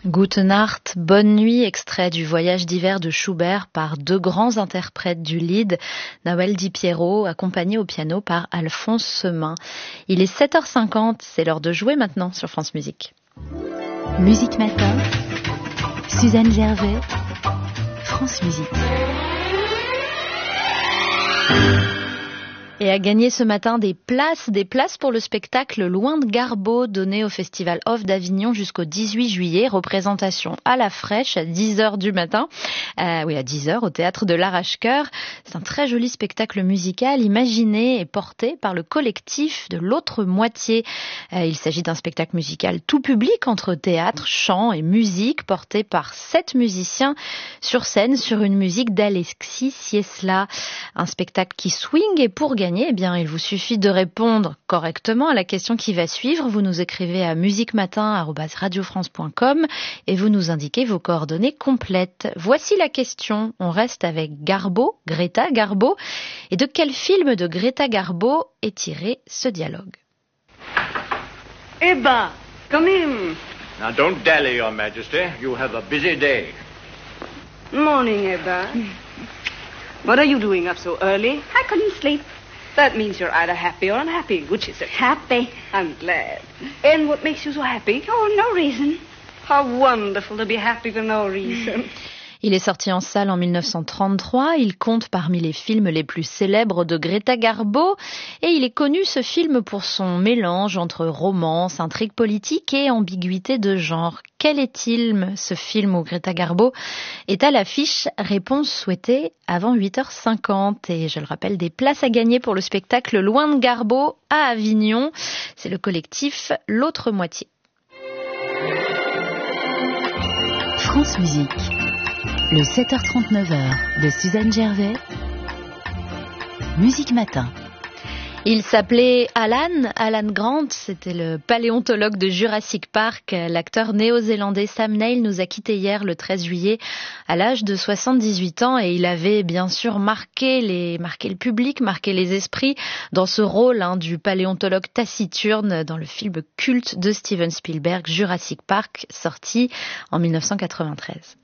Gute Nacht, bonne nuit, extrait du Voyage d'hiver de Schubert par deux grands interprètes du lied, Nawel Di Piero, accompagné au piano par Alphonse Semain. Il est 7h50, c'est l'heure de jouer maintenant sur France Musique. Musique Matin, Suzanne Gervais, France Musique. Et à gagner ce matin des places pour le spectacle Loin de Garbeau donné au Festival Off d'Avignon jusqu'au 18 juillet. Représentation à la fraîche à 10h du matin. À 10h au Théâtre de l'Arrache-Cœur. C'est un très joli spectacle musical imaginé et porté par le collectif de l'autre moitié. Il s'agit d'un spectacle musical tout public entre théâtre, chant et musique porté par 7 musiciens sur scène sur une musique d'Alexis Siesla. Un spectacle qui swing et pour gagner, il vous suffit de répondre correctement à la question qui va suivre. Vous nous écrivez à musiquematin@radiofrance.com et vous nous indiquez vos coordonnées complètes. Voici la question. On reste avec Garbo, Greta Garbo. Et de quel film de Greta Garbo est tiré ce dialogue? Ebba, come in. Now don't dally, Your Majesty. You have a busy day. Morning, Ebba. What are you doing up so early? I couldn't sleep. That means you're either happy or unhappy. Which is it? Happy. I'm glad. And what makes you so happy? Oh, no reason. How wonderful to be happy for no reason. Il est sorti en salle en 1933, il compte parmi les films les plus célèbres de Greta Garbo et il est connu ce film pour son mélange entre romance, intrigue politique et ambiguïté de genre. Quel est-il ce film où Greta Garbo est à l'affiche? Réponse souhaitée avant 8h50 et je le rappelle, des places à gagner pour le spectacle Loin de Garbeau à Avignon. C'est le collectif L'autre moitié. France Musique. Le 7h39 de Suzanne Gervais, Musique Matin. Il s'appelait Alan Grant, c'était le paléontologue de Jurassic Park. L'acteur néo-zélandais Sam Neill nous a quittés hier le 13 juillet à l'âge de 78 ans et il avait bien sûr marqué le public, marqué les esprits dans ce rôle du paléontologue taciturne dans le film culte de Steven Spielberg, Jurassic Park, sorti en 1993.